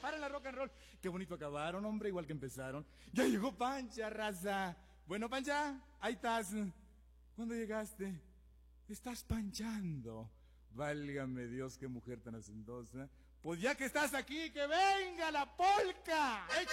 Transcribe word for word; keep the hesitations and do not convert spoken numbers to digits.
para la rock and roll. Qué bonito acabaron, hombre, igual que empezaron. Ya llegó Pancha, raza. Bueno, Pancha, ahí estás. ¿Cuándo llegaste? Estás panchando. Válgame Dios, qué mujer tan hacendosa. Pues ya que estás aquí, que venga la polca.